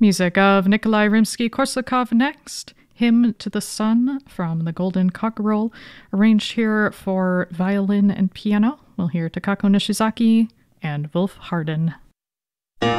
Music of Nikolai Rimsky-Korsakov next. Hymn to the Sun from the Golden Cockerel, arranged here for violin and piano. We'll hear Takako Nishizaki and Wolf Harden.